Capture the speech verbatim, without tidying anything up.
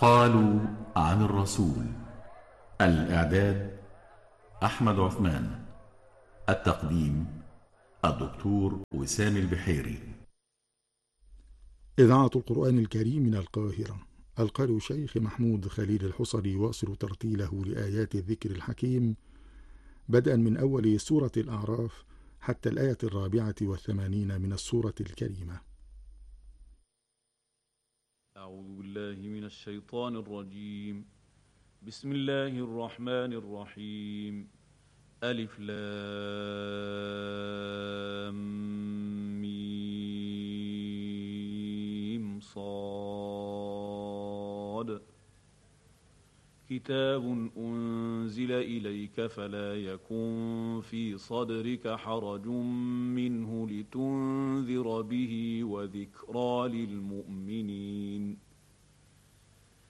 قالوا عن الرسول. الإعداد أحمد عثمان. التقديم الدكتور وسام البحيري. إذاعة القرآن الكريم من القاهرة. القارئ شيخ محمود خليل الحصري يواصل ترتيله لآيات الذكر الحكيم بدءا من أول سورة الأعراف حتى الآية الرابعة والثمانين من السورة الكريمة. أعوذ بالله من الشيطان الرجيم. بسم الله الرحمن الرحيم. ألف لام ميم صاد. كتاب أنزل إليك فلا يكن في صدرك حرج منه لتنذر به وذكرى للمؤمنين.